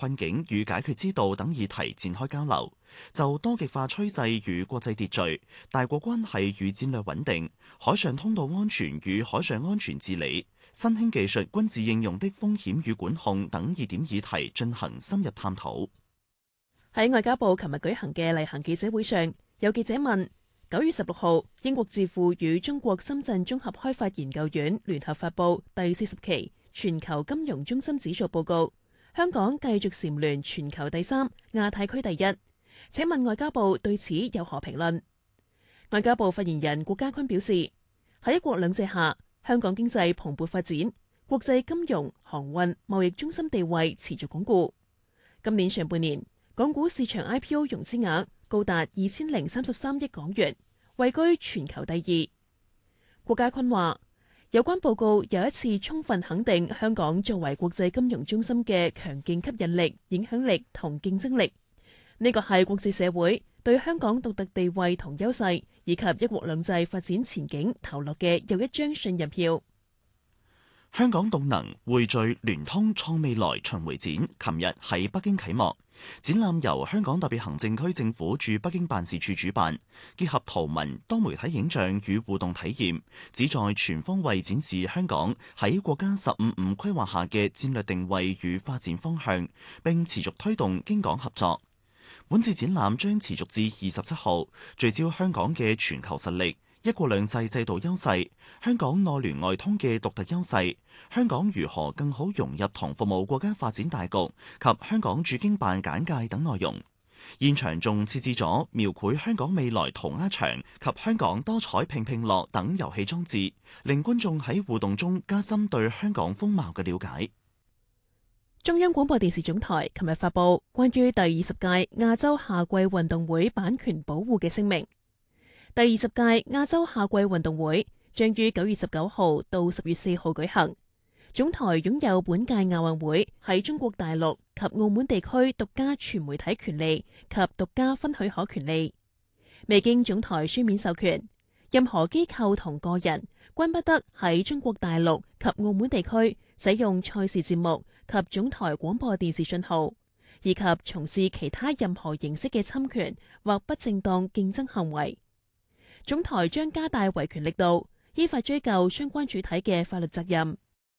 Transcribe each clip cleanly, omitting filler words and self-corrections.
困境與解決之道等議題展開交流，就多極化趨勢與國際秩序、大國關係與戰略穩定、海上通道安全與海上安全治理、新興技術軍事應用的風險與管控等熱點議題進行深入探討。 喺外交部琴日舉行嘅例行記者會上，有記者問：9月16號，英國智庫與中國深圳綜合開發研究院聯合發布第40期全球金融中心指數報告，香港繼續蟬聯全球第3、亞太區第1。請問外交部對此有何評論？外交部發言人郭家坤表示，喺一國兩制下，香港經濟蓬勃發展，國際金融、航運、貿易中心地位持續鞏固。今年上半年，港股市場 IPO 融資額高達2033億港元，位居全球第2。郭家坤話，有關報告又一次充分肯定香港作為國際金融中心嘅強勁吸引力、影響力同競爭力。呢個係國際社會對香港獨特地位同優勢，以及一國兩制發展前景投落嘅又一張信任票。 香港動能匯聚聯通創未來巡迴展琴日喺北京啟幕。展覽由香港特別行政區政府駐北京辦事處主辦，結合圖文、多媒體影像與互動體驗，旨在全方位展示香港喺國家15+5規劃下嘅戰略定位與發展方向，並持續推動京港合作。本次展覽將持續至27號，聚焦香港嘅全球實力、一國兩制制度優勢、香港內聯外通嘅獨特優勢、香港如何更好融入同服務國家發展大局及香港駐京辦簡介等內容。現場仲設置咗描繪香港未來塗鴉牆及香港多彩拼拼樂等遊戲裝置，令觀眾喺互動中加深對香港風貌嘅了解。 中央廣播電視總台琴日發布關於第20屆亞洲夏季運動會版權保護嘅聲明。第20屆亞洲夏季運動會將於9月19號到10月4號舉行。總台擁有本屆亞運會喺中國大陸及澳門地區獨家傳媒體權利及獨家分許可權利，未經總台書面授權，任何機構同個人均不得喺中國大陸及澳門地區使用賽事節目及總台廣播電視信號，以及從事其他任何形式嘅侵權或不正當競爭行為。總台將加大維權力度，依法追究相關主體嘅法律責任。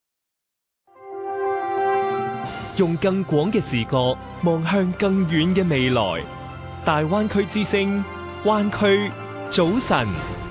用更廣嘅視角望向更遠嘅未來。大灣區之聲，灣區早晨。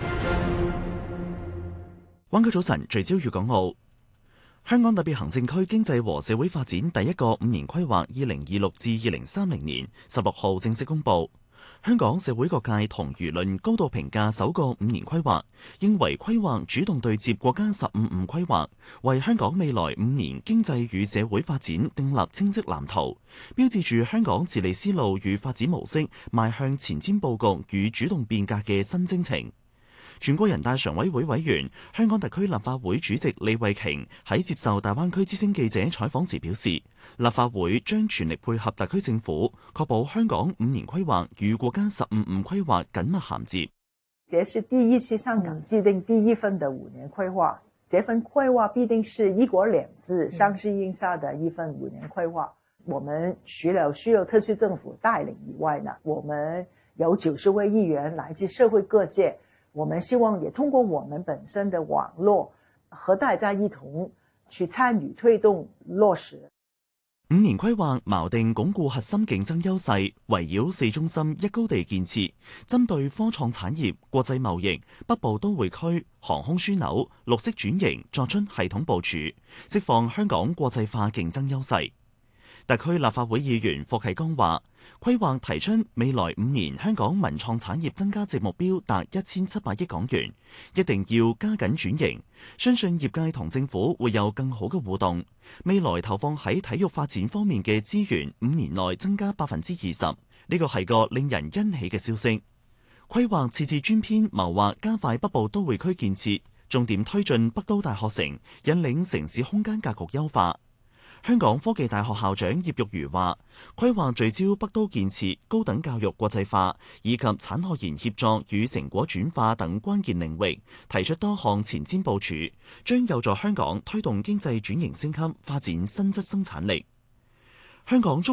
灣區早晨聚焦粵港澳。香港特別行政區經濟和社會發展第一個5年規劃2026至2030年16號正式公布。香港社會各界同輿論高度評價首個5年規劃，認為規劃主動對接國家15+5規劃，為香港未來5年經濟與社會發展訂立清晰藍圖，標誌住香港治理思路與發展模式邁向前瞻佈局與主動變革嘅新征程。全國人大常委會委員、香港特區立法會主席李慧瓊喺接受大灣區之聲記者採訪時表示，立法會將全力配合特區政府，確保香港5年規劃與國家15+5規劃緊密銜接。 這是第一次香港制定第一份的5年規劃，這份規劃必定是一國兩制上市印下的一份5年規劃。我們除了需要特區政府帶領以外呢，我們有90位議員來自社會各界。我們希望也通過我們本身的網絡，和大家一同去參與推動落實。 5年規劃錨定鞏固核心競爭優勢，圍繞4中心1高地建設，針對科創產業、國際貿易、北部都會區、航空樞紐、綠色轉型作出系統部署，釋放香港國際化競爭優勢。特區立法會議員霍啟剛話，規劃提出未來5年香港文創產業增加值目標達1700億港元，一定要加緊轉型。相信業界同政府會有更好嘅互動。未來投放喺體育發展方面嘅資源5年內增加20%，呢個係個令人欣喜嘅消息。規劃設置專篇謀劃加快北部都會區建設，重點推進北都大學城，引領城市空間格局優化。香港科技大學校長葉玉如話，規劃聚焦北都建設、高等教育國際化以及產學研協作與成果轉化等關鍵領域，提出多項前瞻部署，將有助香港推動經濟轉型升級，發展新質生產力。香港中